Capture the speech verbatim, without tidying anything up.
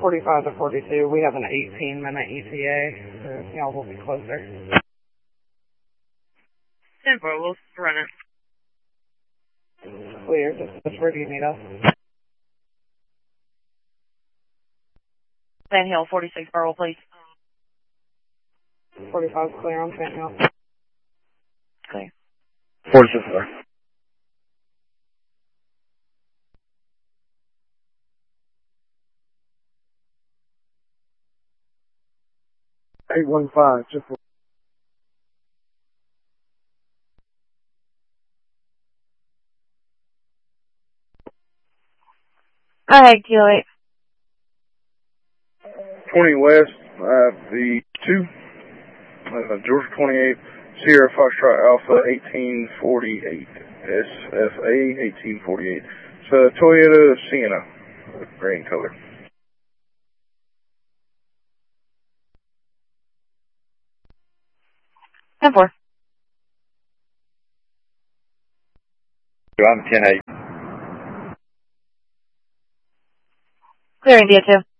forty-five to forty-two. We have an eighteen minute E T A, so y'all will be closer. ten four, we'll run it. Clear. Just where do you need us? Sand Hill, forty-six Burwell, please. forty-five clear on Sand Hill. Clear. forty-six clear. eight one five, just Alright, Kilo eight. twenty West, uh, the two, uh, Georgia twenty-eight, Sierra Foxtrot Alpha eighteen forty-eight, S F A eighteen forty-eight. It's a Toyota Sienna, green color. ten four. I'm ten eight. Clear India two.